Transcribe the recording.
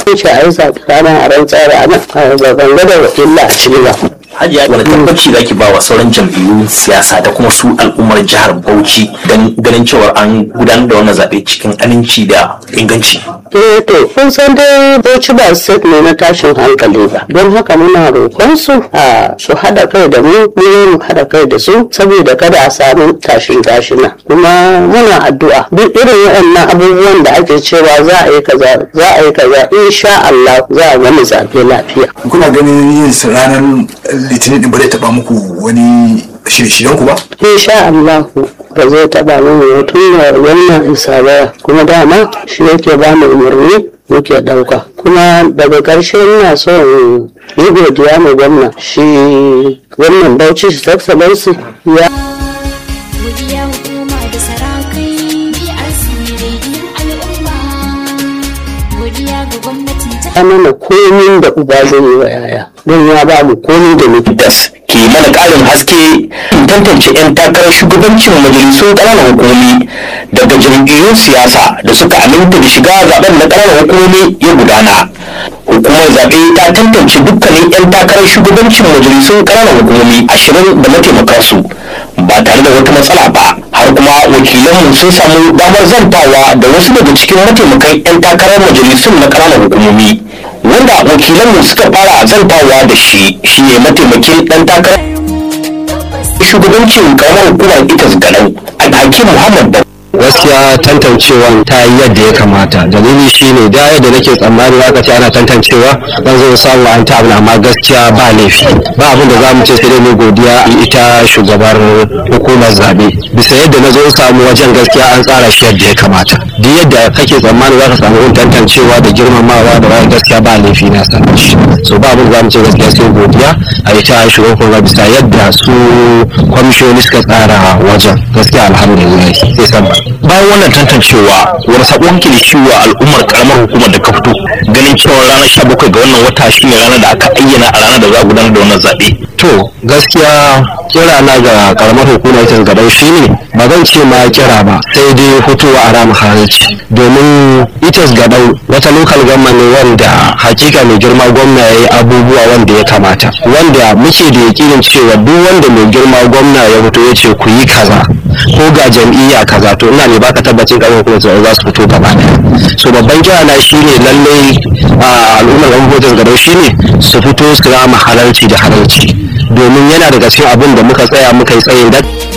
ce a yi zaɓe ranar a rantsar ranar a ban gada wa illa a ciki ba. Hajiya, wani tabbaci da ake ba wa sauran jam'iyyun siyasa da kuma su al'ummar jihar Bauchi don ganin cewa an gudanar da wannan zaɓe cikin aminci da inganci? To kun san dai Bauchi ba state ne na tashin hankali ba, don haka muna roƙon su su haɗa kai da mu haɗa kai da su saboda kada a samu tashin tashina. Kuma muna addu'a duk irin waɗannan abubuwan da ake cewa za a yi kaza insha Allah za a gama zaɓe lafiya. Kuna ganin yin ranar litinin din ba zai taɓa muku wani shirye-shiryen ku ba? Insha Allah ba zai taɓa mu tun da wannan isa ba, kuma dama shi yake ba mu umarni muke ɗauka. Kuma daga ƙarshe ina so yi godiya mai gwamna shi gwamnan Bauchi His Excellency ya mana komin da uba zai yi wa yaya don ya ba mu komi da muke das ke mana ƙarin haske tantance 'yan takarar shugabancin majalisun ƙananan hukumomi daga jam'iyyun siyasa da suka aminta da shiga zaben na ƙananan hukumomi ya gudana. Hukumar zaɓe ta tantance dukkanin 'yan takarar shugabancin majalisun ƙananan hukumomi 20 da mataimakansu ba tare da wata matsala ba, har kuma wakilanmu sun samu damar zantawa da wasu daga cikin mataimakan 'yan takarar majalisun na ƙananan hukumomi. Wanda wakilanmu suka fara zantawa da shi ne mataimakin ɗan takarar shugabancin karamar hukumar Itas Ganau, Alhakim Muhammad. Gaskiya tantancewan ta yi yadda ya kamata. Dalili shine da yadda nake tsammani aka ce ana tantancewa zan zo samu an ta amma gaskiya ba laifi. Ba abin da zamu ce sai dai mu godiya ita shugabar hukumar zabe. Bisa yadda na zo samu wajen gaskiya an tsara shi yadda ya kamata. Duk yadda kake tsammani za ka samu tantancewa da girmamawa da wani gaskiya ba laifi na sanar shi. So ba abin da zamu ce gaskiya sai godiya a ita shugabar hukumar bisa yadda su kwamishoni suka tsara wajen. Gaskiya alhamdulillah sai san bayan wannan tantancewa wani sabon ke da shi wa al'ummar karamar hukumar da ka fito ganin cewa ranar 17 ga wannan wata shine ranar da aka ayyana a ranar da za a gudanar da wannan zaɓe? To gaskiya kira na ga karamar hukumar Itas Ganau shine ba zan ce ma kira ba sai dai fitowa a rama halarci, domin Itas Ganau wata lokal government ne wanda hakika mai girma gwamna ya yi abubuwa wanda ya kamata, wanda muke da yakinin cewa duk wanda mai girma gwamna ya fito ya ce ku yi kaza ko ga jam'iyya kaza to ina ne baka tabbacin karamar hukumar za su fito gaba daya. So babban kira na shine lallai al'ummar karamar Itas Ganau shine su fito su rama halarci da halarci, domin yana daga cikin abin da muka tsaya muka yi tsayin da